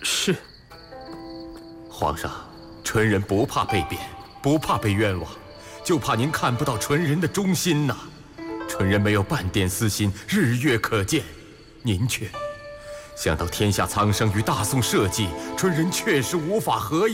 是。 皇上，纯人不怕被贬，不怕被冤枉，就怕您看不到纯人的忠心呐。纯人没有半点私心，日月可见，您却想到天下苍生与大宋社稷，纯人确实无法合议。